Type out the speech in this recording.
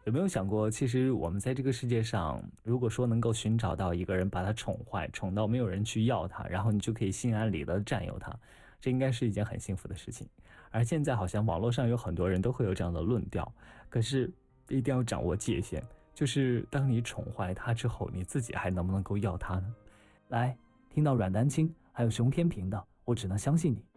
有没有想过，其实我们在这个世界上，如果说能够寻找到一个人，把他宠坏，宠到没有人去要他，然后你就可以心安理得地占有他，这应该是一件很幸福的事情。而现在好像网络上有很多人都会有这样的论调，可是一定要掌握界限，就是当你宠坏他之后，你自己还能不能够要他呢？来，听到阮丹青还有熊天平的，我只能相信你。